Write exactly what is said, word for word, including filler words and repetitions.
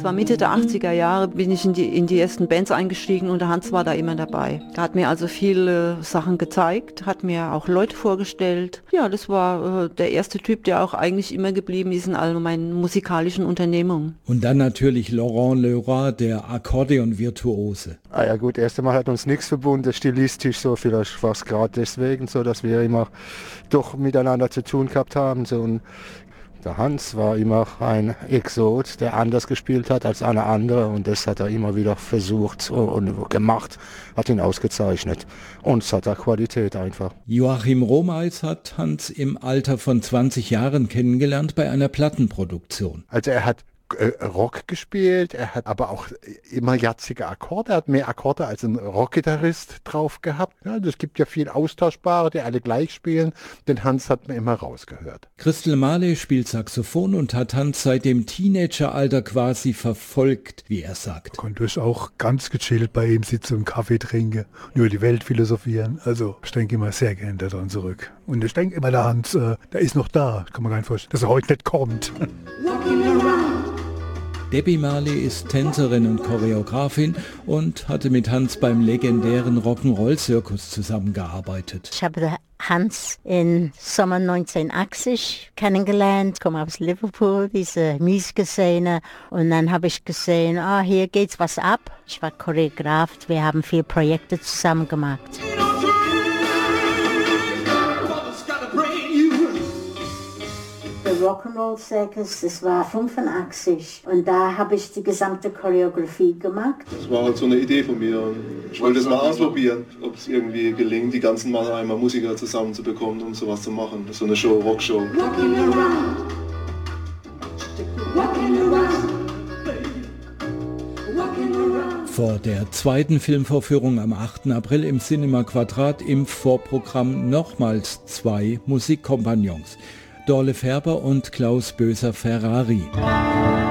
Das war Mitte der achtziger Jahre, bin ich in die, in die ersten Bands eingestiegen und der Hans war da immer dabei. Er hat mir also viele Sachen gezeigt, hat mir auch Leute vorgestellt. Ja, das war äh, der erste Typ, der auch eigentlich immer geblieben ist in all meinen musikalischen Unternehmungen. Und dann natürlich Laurent Leroy, der Akkordeon-Virtuose. Ah ja gut, erst einmal hat uns nichts verbunden, stilistisch so, vielleicht war es gerade deswegen so, dass wir immer doch miteinander zu tun gehabt haben. So. Und der Hans war immer ein Exot, der anders gespielt hat als alle anderen und das hat er immer wieder versucht und gemacht, hat ihn ausgezeichnet und es hat auch Qualität einfach. Joachim Romeis hat Hans im Alter von zwanzig Jahren kennengelernt bei einer Plattenproduktion. Also er hat Rock gespielt, er hat aber auch immer jatzige Akkorde, er hat mehr Akkorde als ein Rockgitarrist drauf gehabt. Ja, es gibt ja viel Austauschbare, die alle gleich spielen, den Hans hat man immer rausgehört. Christel Marley spielt Saxophon und hat Hans seit dem Teenageralter quasi verfolgt, wie er sagt. Konnte ich auch ganz gechillt bei ihm sitzen und Kaffee trinken und über die Welt philosophieren. Also ich denke immer sehr gerne daran zurück. Und ich denke immer, der Hans, äh, der ist noch da, kann man gar nicht vorstellen, dass er heute nicht kommt. Debbie Marley ist Tänzerin und Choreografin und hatte mit Hans beim legendären Rock'n'Roll-Zirkus zusammengearbeitet. Ich habe Hans im Sommer neunzehnhundertachtzig kennengelernt, komme aus Liverpool, diese Musikszene. Und dann habe ich gesehen, ah, hier geht's was ab. Ich war Choreograf, wir haben viele Projekte zusammen gemacht. Rock'n'Roll Circus, das war fünfundachtzig und da habe ich die gesamte Choreografie gemacht. Das war halt so eine Idee von mir. Ich wollte es mal ausprobieren, ob es irgendwie gelingt, die ganzen Mannheimer Musiker zusammenzubekommen, um sowas zu machen. So eine Show, Rockshow. Rockin' around. Rockin' around. Vor der zweiten Filmvorführung am achten April im Cinema Quadrat im Vorprogramm nochmals zwei Musikkompagnons. Dorle Färber und Klaus Böser-Ferrari.